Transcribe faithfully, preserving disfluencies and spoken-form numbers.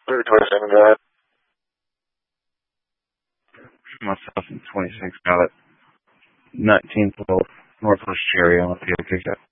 Clear twenty-seven, go ahead. Myself in twenty-six, got it. nineteen twelve, Northwest Cherry on a P O ticket.